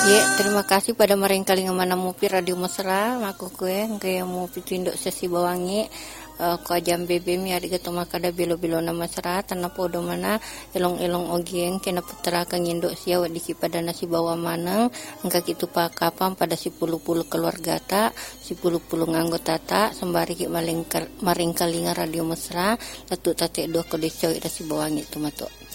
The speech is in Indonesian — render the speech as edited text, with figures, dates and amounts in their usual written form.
Ya, terima kasih pada mereka kali mana mupi Radio Mesra, aku kue kayak mau pitindok sesi bawangi ko jam bebe mi ari gato makada bilo-bilo na mesra tanah podo mana elong-elong ogieng kena putra kang indok sia wadiki pada nasi bawa maneng engka kitu pakapam pada si puluh-puluh keluarga ta si puluh-puluh nganggota ta sembari ki maring kalinga Radio Mesra latu tate do ko decoy si bawangi tu mato.